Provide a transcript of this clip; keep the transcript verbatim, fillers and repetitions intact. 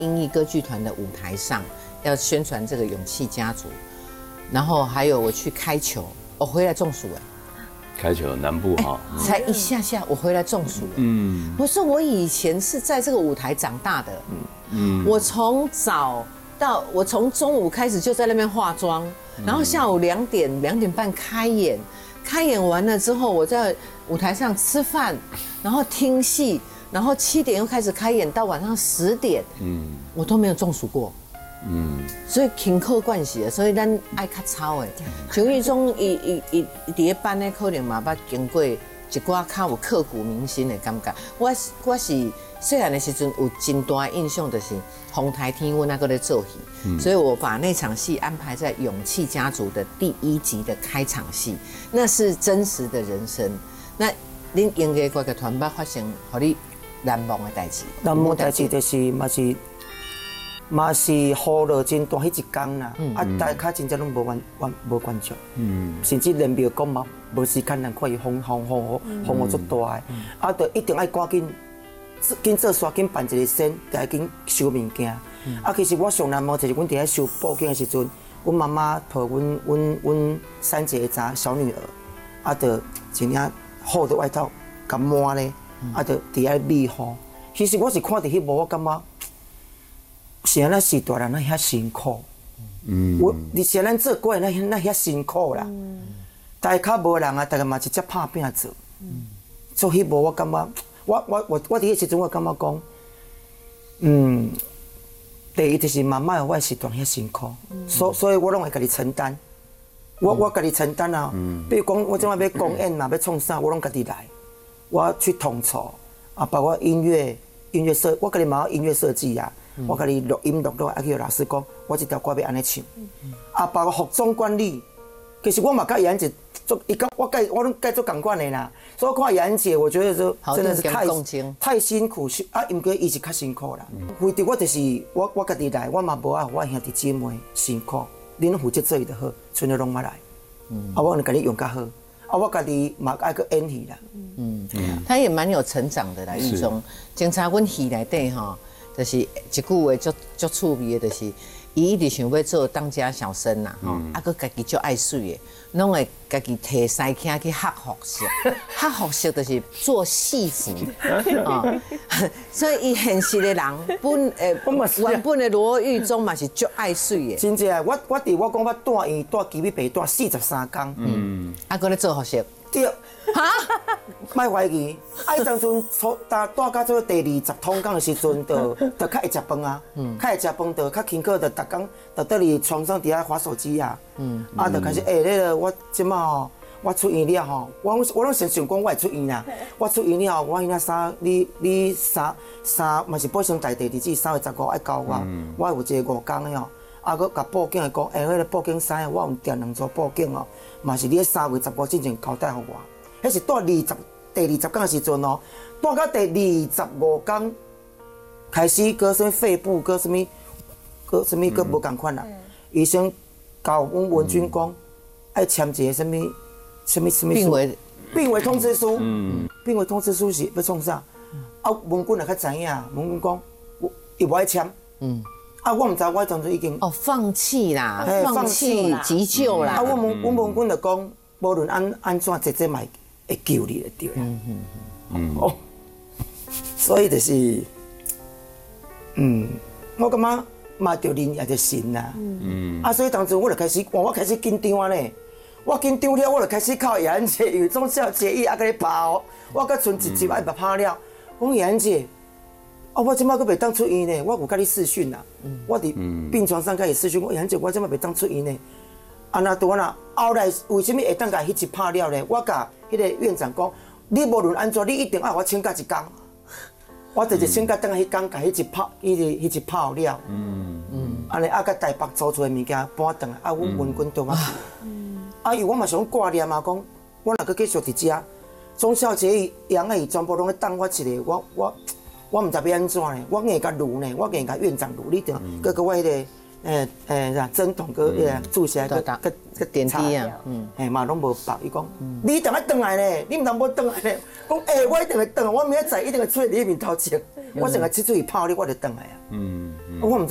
英艺歌剧团的舞台上，要宣传这个勇气家族，然后还有我去开球，我回来中暑哎。 开球南部哈， 才一下下，我回来中暑了。嗯，我说我以前是在这个舞台长大的。嗯嗯，我从早到我从中午开始就在那边化妆，然后下午两点两点半开演，开演完了之后我在舞台上吃饭，然后听戏，然后七点又开始开演到晚上十点。嗯，我都没有中暑过。嗯，所以勤课惯习，所以咱爱较操的。像迄种伊伊伊伫咧班咧，可能嘛捌经过一寡较有刻骨铭心的感觉。我我是细汉的时阵有真大印象，就是红台天阮那个咧做戏，所以我把那场戏安排在《勇气家族》的第一集的开场戏，那是真实的人生。那恁音乐歌剧团捌发生互你难忘的代志？ 难忘代志就是嘛是。嘛是雨落真大，迄一天啦，啊，大家真正拢无观观无观众，甚至连庙讲嘛，无时间人看伊风风风风雨足大的，啊，就一定爱赶紧紧做煞紧办一个先，赶紧收物件。啊，其实我上难忘就是阮伫咧收报警的时阵，阮妈妈抱阮阮阮三姐查小女儿，啊，就一领厚的外套甲抹咧，啊，就伫咧密雨。其实我是看到迄幕，我感觉。是安那时大人那遐辛苦，嗯，我你是咱做过那那遐辛苦啦，大家无人啊，大家嘛直接拍拼做，做迄幕我感觉，我我我我伫迄时阵我感觉讲，嗯，第一就是妈妈我时段遐辛苦，所所以我拢会家己承担，我我家己承担啊，比如讲我今晚要公演嘛，要创啥，我拢家己来，我去统筹啊，包括音乐音乐设，我家己嘛音乐设计啊。我甲你录音录到，啊去老师讲，我这条歌要安尼唱，啊，包括服装管理，其实我嘛甲杨姐做，伊甲我甲我拢甲做共款的啦。所以我看杨姐，我觉得说真的是太太辛苦，啊，毋过伊是较辛苦啦。为着我就是我我家己来，我嘛无爱我兄弟姐妹辛苦，恁负责做伊就好，剩下拢我来。啊，我能甲你用较好，啊，我家己嘛爱去演戏啦。 嗯，他也蛮有成长的啦，一种。经常阮戏内底吼。就是一句话足足趣味的，就是伊一直想要做当家小生呐，吼，啊，佮家己足爱水的，拢会家己摕西囝去学服饰，学服饰就是做戏服，啊，所以伊现实的人本诶，原本的罗玉忠嘛是足爱水的。 真正，我我伫我讲我住院住基米北住四十三天，嗯， 啊，佮咧做服饰。 对，哈，莫怀疑，啊，伊当阵从大大到做第二十通工的时阵，就就较会食饭啊，较会食饭，就较轻巧，就逐工就倒伫床上伫遐滑手机啊，嗯，啊，就开始诶，迄个我即马吼，我出院了吼，我我拢先想讲我会出院啦，我出院了后，我迄领衫，你你衫衫嘛是保险台第二季三月十五爱交我，我有一个五工的哦。啊，佮甲报警的讲，诶，迄个报警衫我有订两组报警哦，嘛是你咧三月十五之前交代互我，迄是到二十第二十天的时阵哦，到到第二十五天开始，佮什么肺部，佮什么，佮什么，佮无共款啦。医生教阮文军讲，爱签一个什么，什么什么病危病危通知书，嗯，病危通知书是要创啥？啊，文军也较知影，文军讲，伊无爱签，嗯。啊，我唔知，我当初已经哦放弃啦，放弃急救啦。 啊，我问我问阮就讲，无论安安怎，姐姐嘛会救你的对啦。嗯嗯嗯。哦，所以就是，嗯，我感觉嘛着人也着神啦。嗯。啊，所以当初我就开始，我开始紧张啊咧。我紧张了，我就开始靠杨姐有种小结义啊，甲你跑，我甲剩一集爱白拍了，我讲杨姐。啊！我即摆阁袂当出院呢，我有甲你视讯啦。我伫病床上甲伊视讯，我杨姐，我即摆袂当出院呢。啊，那拄啊啦，后来为什么会当甲迄一拍了呢？我甲迄个院长讲，你无论安怎，你一定爱我请假一工。我就是请假等迄工，甲迄一拍，迄个迄一拍了。嗯嗯。安尼啊，甲台北租出的物件搬转来，啊，阮文君都嘛去。啊，伊我嘛想挂念嘛，讲我若阁继续伫遮，钟小姐、杨阿姨全部拢咧等我一个，我我。我唔知要安怎呢，我硬甲卢呢，我硬甲院长卢，你着，佮佮我迄个，诶诶，啥针筒佮迄个注射佮佮佮点滴啊，嗯， 诶嘛拢无绑，伊讲，你一定要转来呢，你唔通无转来呢，讲诶，我一定会转，我明仔载一定会出你面头前，我成个出去泡你，我就转来啊，嗯嗯， 我唔